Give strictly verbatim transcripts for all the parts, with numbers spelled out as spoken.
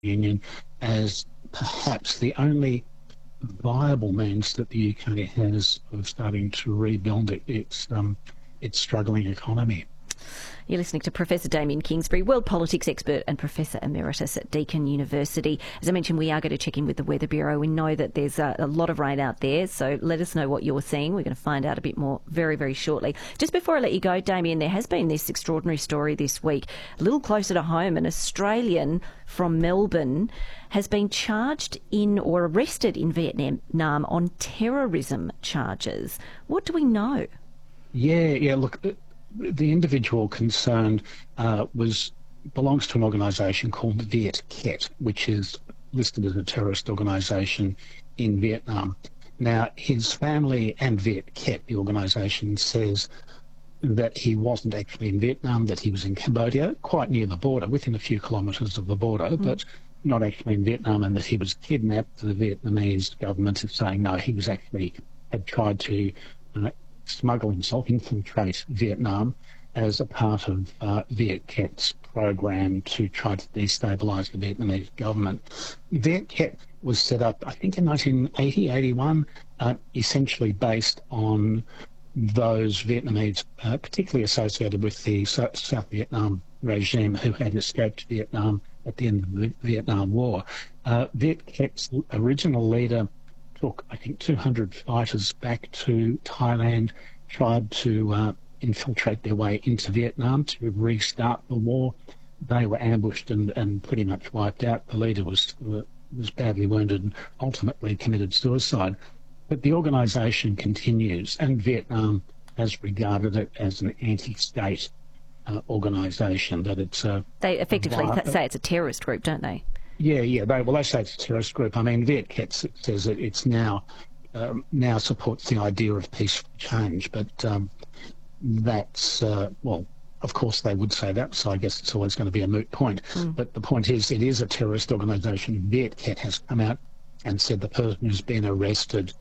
Union as perhaps the only viable means that the U K has of starting to rebuild it, its um, its struggling economy. You're listening to Professor Damien Kingsbury, world politics expert and Professor Emeritus at Deakin University. As I mentioned, we are going to check in with the Weather Bureau. We know that there's a, a lot of rain out there, so let us know what you're seeing. We're going to find out a bit more very, very shortly. Just before I let you go, Damien, there has been this extraordinary story this week. A little closer to home, an Australian from Melbourne has been charged in or arrested in Vietnam on terrorism charges. What do we know? Yeah, yeah, look... The individual concerned uh, was belongs to an organisation called Viet Ket, which is listed as a terrorist organisation in Vietnam. Now, his family and Viet Ket, the organisation, says that he wasn't actually in Vietnam, that he was in Cambodia, quite near the border, within a few kilometres of the border, mm. but not actually in Vietnam, and that he was kidnapped. The Vietnamese government is saying, no, he was actually had tried to uh, smuggle himself, infiltrate Vietnam as a part of uh, Viet Ket's program to try to destabilise the Vietnamese government. Viet Ket was set up, I think, in nineteen eighty, eighty-one, uh, essentially based on those Vietnamese, uh, particularly associated with the South Vietnam regime, who had escaped Vietnam at the end of the Vietnam War. Uh, Viet Ket's original leader took, I think, two hundred fighters back to Thailand, tried to uh, infiltrate their way into Vietnam to restart the war. They were ambushed and, and pretty much wiped out. The leader was was badly wounded and ultimately committed suicide. But the organisation continues, and Vietnam has regarded it as an anti-state uh, organisation, that it's a... They effectively a, say it's a terrorist group, don't they? Yeah, yeah. They, well, they say it's a terrorist group. I mean, Viet Ket says that it's now um, now supports the idea of peaceful change, but um, that's uh, well, of course they would say that. So I guess it's always going to be a moot point. Mm. But the point is, it is a terrorist organisation. Viet Ket has come out and said the person who's been arrested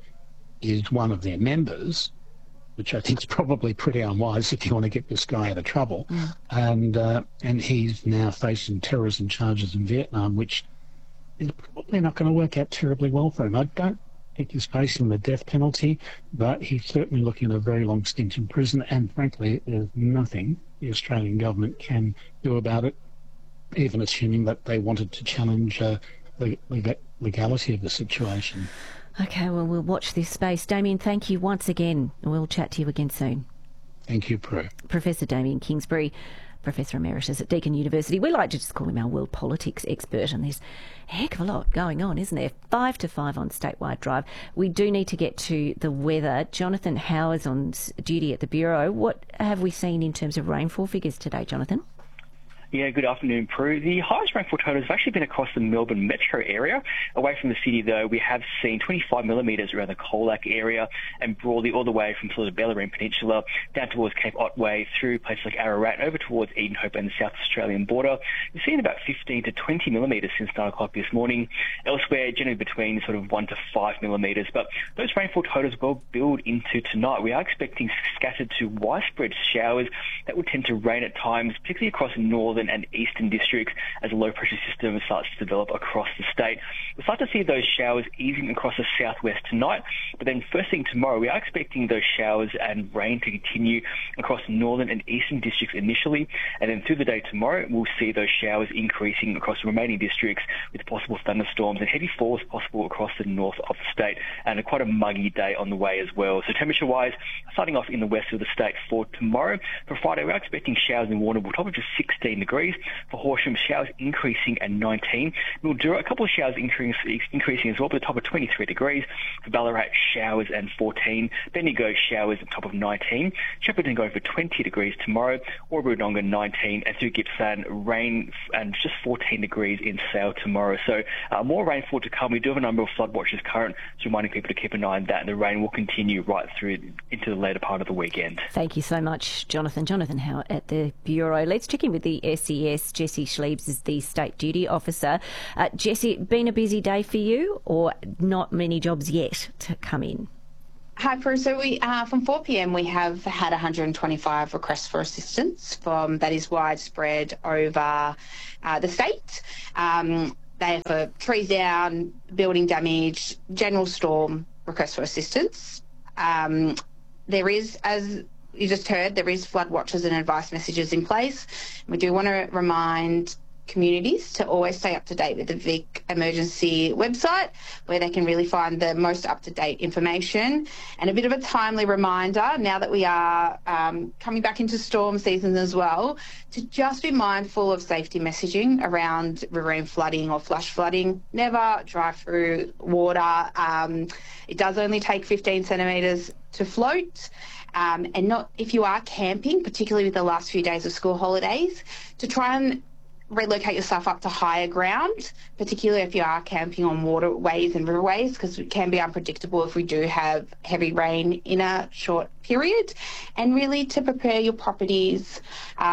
is one of their members, which I think is probably pretty unwise if you want to get this guy out of trouble. Mm. And uh, and he's now facing terrorism charges in Vietnam, which is probably not going to work out terribly well for him. I don't think he's facing the death penalty, but he's certainly looking at a very long stint in prison, and frankly, there's nothing the Australian government can do about it, even assuming that they wanted to challenge uh, the legality of the situation. Okay, well, we'll watch this space. Damien, thank you once again. We'll chat to you again soon. Thank you, Prue. Professor Damien Kingsbury, Professor Emeritus at Deakin University. We like to just call him our world politics expert, and there's a heck of a lot going on, isn't there? Five to five on Statewide Drive. We do need to get to the weather. Jonathan Howe is on duty at the Bureau. What have we seen in terms of rainfall figures today, Jonathan? Yeah, good afternoon, Prue. The highest rainfall total has actually been across the Melbourne metro area. Away from the city, though, we have seen twenty-five millimetres around the Colac area and broadly all the way from sort of the Bellarine Peninsula down towards Cape Otway through places like Ararat over towards Edenhope and the South Australian border. We've seen about fifteen to twenty millimetres since nine o'clock this morning. Elsewhere, generally between sort of one to five millimetres. But those rainfall totals will build into tonight. We are expecting scattered to widespread showers that will tend to rain at times, particularly across northern and eastern districts as a low pressure system starts to develop across the state. We'll start to see those showers easing across the southwest tonight, but then first thing tomorrow we are expecting those showers and rain to continue across northern and eastern districts initially, and then through the day tomorrow we'll see those showers increasing across the remaining districts with possible thunderstorms and heavy falls possible across the north of the state, and a quite a muggy day on the way as well. So temperature wise, starting off in the west of the state for tomorrow. For Friday we're expecting showers in Warrnambool, top of just sixteen degrees. For Horsham, showers increasing at nineteen. Mildura, a couple of showers increasing, increasing as well, but the top of twenty-three degrees. For Ballarat, showers and fourteen. Bendigo, showers at top of nineteen. Shepparton going for twenty degrees tomorrow. Warburg-Wodonga, nineteen. And through Gippsland, rain and just fourteen degrees in Sale tomorrow. So uh, more rainfall to come. We do have a number of flood watches current, so reminding people to keep an eye on that. And the rain will continue right through into the later part of the weekend. Thank you so much, Jonathan. Jonathan Howe at the Bureau. Let's check in with the S E S. Jessie Schliebs is the State Duty Officer. Uh, Jessie, been a busy day for you, or not many jobs yet to come in? Hi, Prue. So we, uh, from four p.m. we have had one hundred twenty-five requests for assistance from that is widespread over uh, the state. Um, They are for trees down, building damage, general storm, request for assistance. Um, there is, as you just heard, there is flood watches and advice messages in place. We do want to remind communities to always stay up to date with the Vic Emergency website, where they can really find the most up-to-date information. And a bit of a timely reminder, now that we are um, coming back into storm season as well, to just be mindful of safety messaging around riverine flooding or flash flooding. Never drive through water. Um, it does only take fifteen centimetres to float. Um, and not, if you are camping, particularly with the last few days of school holidays, to try and relocate yourself up to higher ground, particularly if you are camping on waterways and riverways, because it can be unpredictable if we do have heavy rain in a short period. And really to prepare your properties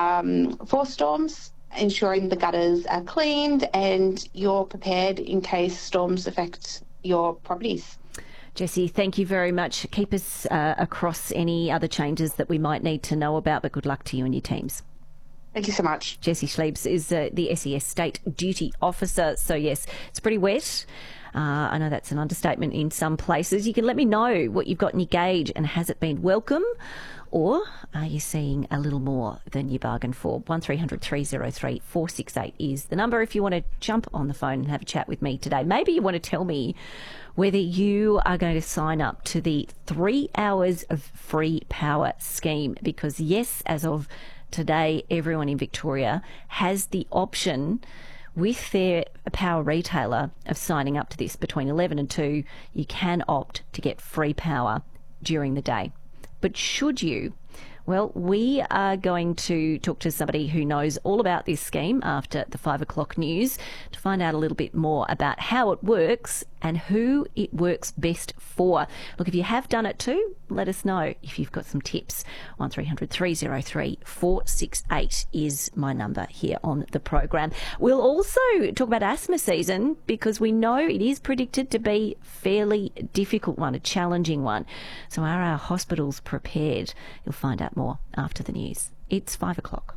um, for storms, ensuring the gutters are cleaned and you're prepared in case storms affect your properties. Jessie, thank you very much. Keep us uh, across any other changes that we might need to know about, but good luck to you and your teams. Thank you so much. Jessie Schliebs is uh, the S E S State Duty Officer. So, yes, it's pretty wet. Uh, I know that's an understatement in some places. You can let me know what you've got in your gauge, and has it been welcome, or are you seeing a little more than you bargained for? one three hundred three oh three four six eight is the number if you want to jump on the phone and have a chat with me today. Maybe you want to tell me whether you are going to sign up to the three hours of free power scheme, because, yes, as of today, everyone in Victoria has the option with their power retailer of signing up to this. Between eleven and two, you can opt to get free power during the day. But should you? Well, we are going to talk to somebody who knows all about this scheme after the five o'clock news to find out a little bit more about how it works and who it works best for. Look, if you have done it too, let us know if you've got some tips. one three hundred three oh three four six eight is my number here on the program. We'll also talk about asthma season, because we know it is predicted to be a fairly difficult one, a challenging one. So are our hospitals prepared? You'll find out more after the news. It's five o'clock.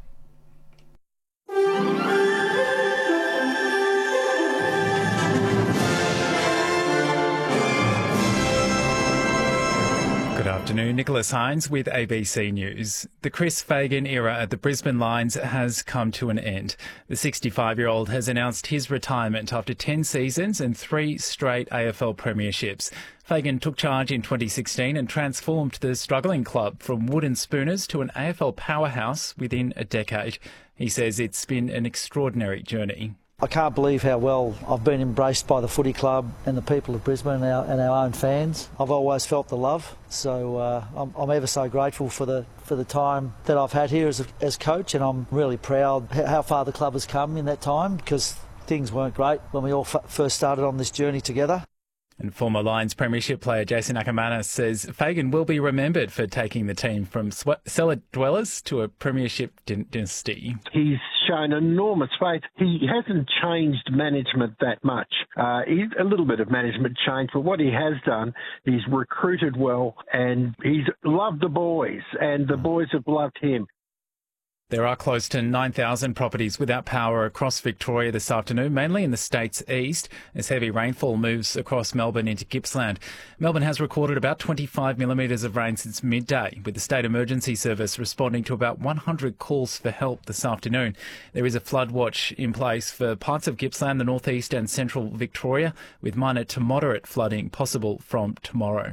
Good afternoon, Nicholas Hines with A B C News. The Chris Fagan era at the Brisbane Lions has come to an end. The sixty-five-year-old has announced his retirement after ten seasons and three straight A F L premierships. Fagan took charge in twenty sixteen and transformed the struggling club from wooden spooners to an A F L powerhouse within a decade. He says it's been an extraordinary journey. I can't believe how well I've been embraced by the footy club and the people of Brisbane and our, and our own fans. I've always felt the love, so uh, I'm, I'm ever so grateful for the for the time that I've had here as, a, as coach, and I'm really proud how far the club has come in that time, because things weren't great when we all f- first started on this journey together. And former Lions premiership player Jason Ackermanis says Fagan will be remembered for taking the team from sw- cellar dwellers to a premiership dynasty. He's shown enormous faith. He hasn't changed management that much. Uh, he's a little bit of management change, but what he has done, he's recruited well, and he's loved the boys, and the boys have loved him. There are close to nine thousand properties without power across Victoria this afternoon, mainly in the state's east, as heavy rainfall moves across Melbourne into Gippsland. Melbourne has recorded about twenty-five millimetres of rain since midday, with the State Emergency Service responding to about one hundred calls for help this afternoon. There is a flood watch in place for parts of Gippsland, the northeast and central Victoria, with minor to moderate flooding possible from tomorrow.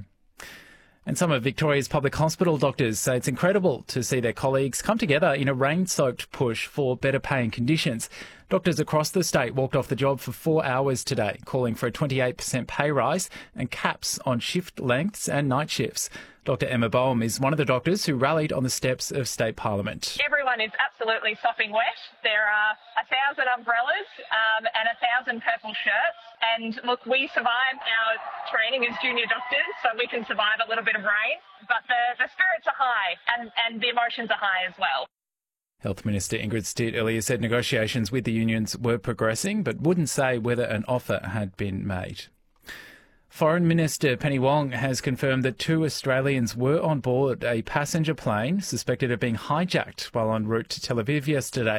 And some of Victoria's public hospital doctors say it's incredible to see their colleagues come together in a rain-soaked push for better paying conditions. Doctors across the state walked off the job for four hours today, calling for a twenty-eight percent pay rise and caps on shift lengths and night shifts. Doctor Emma Boehm is one of the doctors who rallied on the steps of State Parliament. Everyone is absolutely sopping wet. There are a thousand umbrellas um, and a thousand purple shirts. And look, we survived our training as junior doctors, so we can survive a little bit of rain. But the, the spirits are high and, and the emotions are high as well. Health Minister Ingrid Stitt earlier said negotiations with the unions were progressing, but wouldn't say whether an offer had been made. Foreign Minister Penny Wong has confirmed that two Australians were on board a passenger plane suspected of being hijacked while en route to Tel Aviv yesterday.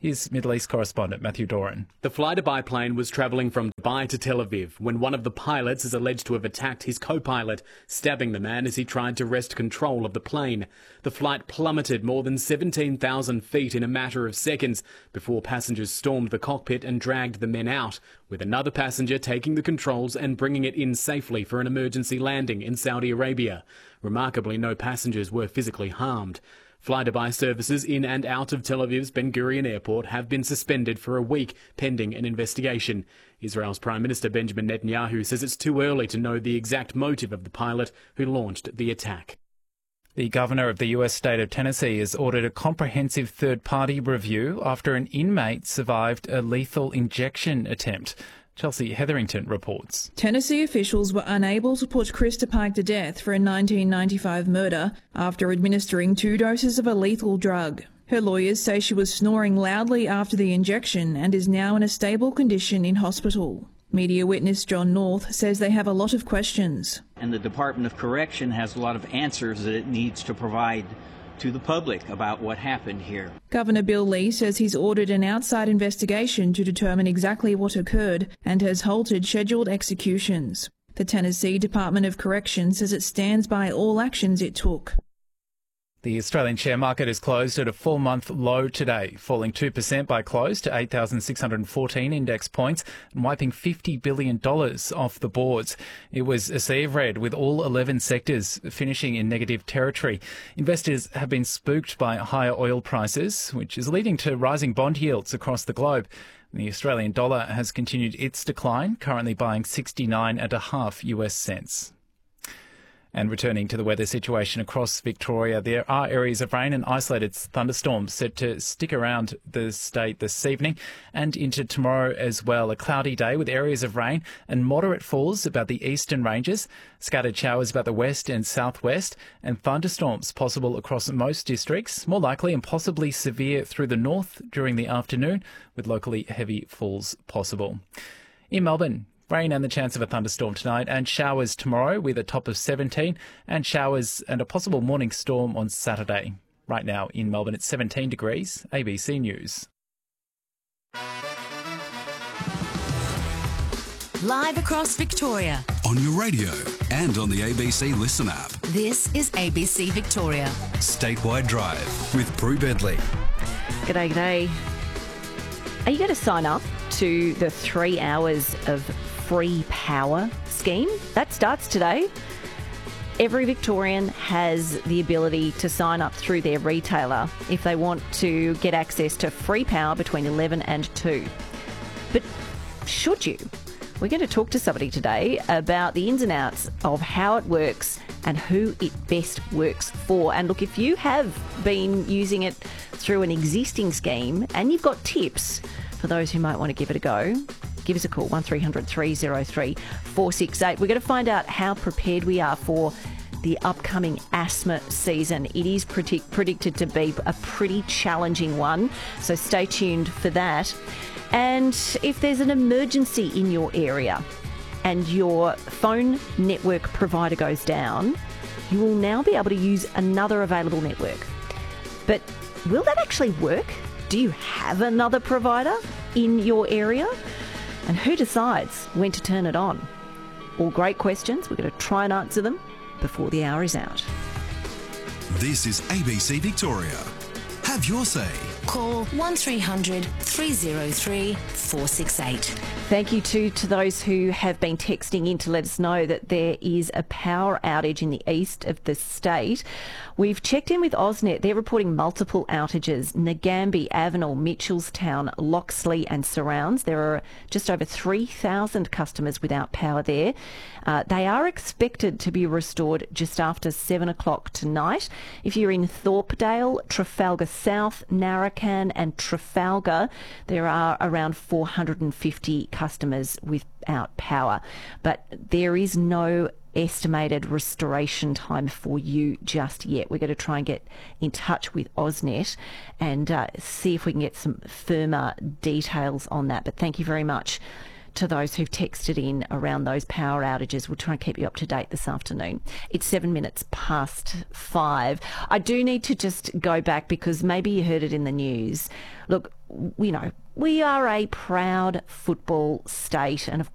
Here's Middle East correspondent Matthew Doran. The fly-to-buy plane was travelling from Dubai to Tel Aviv when one of the pilots is alleged to have attacked his co-pilot, stabbing the man as he tried to wrest control of the plane. The flight plummeted more than seventeen thousand feet in a matter of seconds before passengers stormed the cockpit and dragged the men out, with another passenger taking the controls and bringing it in safely for an emergency landing in Saudi Arabia. Remarkably, no passengers were physically harmed. Fly-to-buy services in and out of Tel Aviv's Ben Gurion Airport have been suspended for a week, pending an investigation. Israel's Prime Minister Benjamin Netanyahu says it's too early to know the exact motive of the pilot who launched the attack. The governor of the U S state of Tennessee has ordered a comprehensive third-party review after an inmate survived a lethal injection attempt. Chelsea Hetherington reports. Tennessee officials were unable to put Krista Pike to death for a nineteen ninety-five murder after administering two doses of a lethal drug. Her lawyers say she was snoring loudly after the injection and is now in a stable condition in hospital. Media witness John North says they have a lot of questions. And the Department of Correction has a lot of answers that it needs to provide to the public about what happened here. Governor Bill Lee says he's ordered an outside investigation to determine exactly what occurred and has halted scheduled executions. The Tennessee Department of Correction says it stands by all actions it took. The Australian share market is closed at a four-month low today, falling two percent by close to eight thousand six hundred fourteen index points and wiping fifty billion dollars off the boards. It was a sea of red, with all eleven sectors finishing in negative territory. Investors have been spooked by higher oil prices, which is leading to rising bond yields across the globe. The Australian dollar has continued its decline, currently buying sixty-nine and a half U S cents. And returning to the weather situation across Victoria, there are areas of rain and isolated thunderstorms set to stick around the state this evening and into tomorrow as well. A cloudy day with areas of rain and moderate falls about the eastern ranges, scattered showers about the west and southwest, and thunderstorms possible across most districts, more likely and possibly severe through the north during the afternoon, with locally heavy falls possible. In Melbourne, rain and the chance of a thunderstorm tonight and showers tomorrow with a top of seventeen and showers and a possible morning storm on Saturday. Right now in Melbourne it's seventeen degrees. A B C News. Live across Victoria. On your radio and on the A B C Listen app. This is A B C Victoria. Statewide Drive with Prue Bedley. G'day, g'day. Are you going to sign up to the three hours of free power scheme? That starts today. Every Victorian has the ability to sign up through their retailer if they want to get access to free power between eleven and two. But should you? We're going to talk to somebody today about the ins and outs of how it works and who it best works for. And look, if you have been using it through an existing scheme and you've got tips for those who might want to give it a go, give us a call, one three hundred three oh three four six eight. We're going to find out how prepared we are for the upcoming asthma season. It is predict- predicted to be a pretty challenging one, so stay tuned for that. And if there's an emergency in your area and your phone network provider goes down, you will now be able to use another available network. But will that actually work? Do you have another provider in your area? And who decides when to turn it on? All great questions. We're going to try and answer them before the hour is out. This is A B C Victoria. Have your say. Call one three hundred three oh three four six eight. Thank you too to those who have been texting in to let us know that there is a power outage in the east of the state. We've checked in with AusNet. They're reporting multiple outages. Nagambie, Avenel, Mitchellstown, Loxley and surrounds. There are just over three thousand customers without power there. Uh, they are expected to be restored just after seven o'clock tonight. If you're in Thorpedale, Trafalgar South, Narracan and Trafalgar, there are around four hundred fifty customers without power. But there is no estimated restoration time for you just yet. We're going to try and get in touch with AusNet and uh, see if we can get some firmer details on that. But thank you very much to those who've texted in around those power outages. We'll try and keep you up to date this afternoon. It's seven minutes past five. I do need to just go back because maybe you heard it in the news. Look, you know, we are a proud football state, and of